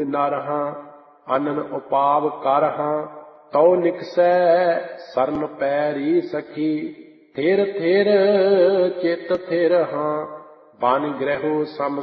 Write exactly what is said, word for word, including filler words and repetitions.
ਨਰ ਹਾਂ, ਅਨਨ ਉਪਾਵ ਕਰ ਹਾਂ, ਤਉ ਨਿਕਸੈ ਸਰਨ ਪੈਰੀ ਸਖੀ। ਥਿਰ ਥਿਰ ਚਿਤ ਥਿਰ ਹਾਂ, ਬਨ ਗ੍ਰਹਿਓ ਸਮ